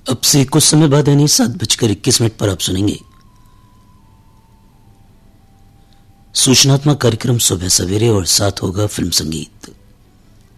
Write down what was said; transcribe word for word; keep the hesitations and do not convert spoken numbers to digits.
अब से कुछ समय बाद यानी सात बजकर इक्कीस मिनट पर आप सुनेंगे सूचनात्मक कार्यक्रम सुबह सवेरे और साथ होगा फिल्म संगीत।